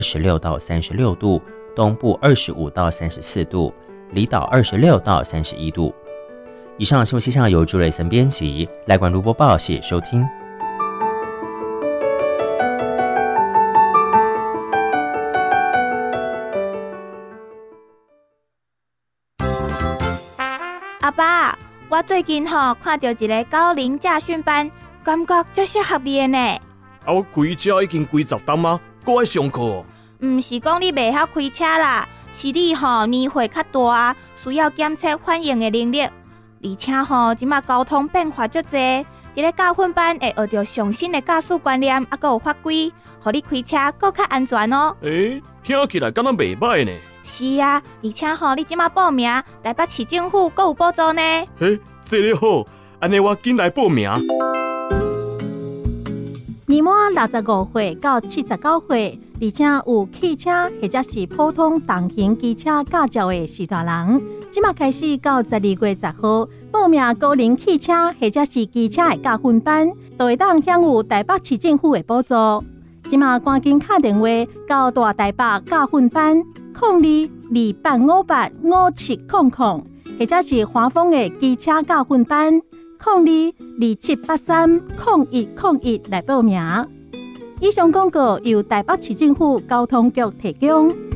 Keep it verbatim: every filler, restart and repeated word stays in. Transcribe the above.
十六到三十六度，东部二十五到三十四度，离岛二十六到三十一度。以上新闻气象由朱瑞森编辑，赖冠如播报，谢谢收听。 阿爸，我最近吼看到一个高龄驾训班，感觉足适合你的呢。 啊，我开车已经几十担啊，还要上课哦。 毋是讲你袂晓开车啦，是你吼年岁较大，需要检测反应的能力。而且吼，即马交通变化足侪，伫咧教训班会学到上新的驾驶观念，啊，阁有法规，互你开车更较安全哦。 诶、欸，听起来敢若袂歹呢。 是啊，而且吼，你即马报名，台北市政府阁有补助呢。 嘿，这个好，安尼我紧来报名。 年满六十五岁到七十九岁，而且有汽车或者是普通重型机车驾照的是大人，即马开始到十二月十号报名高龄汽车或者是机车的驾训班，都会当享有台北市政府的补助。即马赶紧打电话到大台北驾训班零二二八五八五七零零，或者是华丰的机车驾训班零二二七八三零一零一来报名。以上广告由台北市政府交通局提供。